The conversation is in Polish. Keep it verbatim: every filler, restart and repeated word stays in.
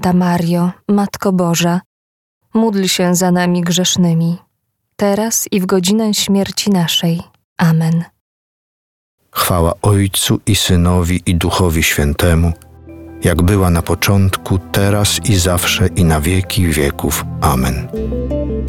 Święta Mario, Matko Boża, módl się za nami grzesznymi, teraz i w godzinę śmierci naszej. Amen. Chwała Ojcu i Synowi i Duchowi Świętemu, jak była na początku, teraz i zawsze i na wieki wieków. Amen.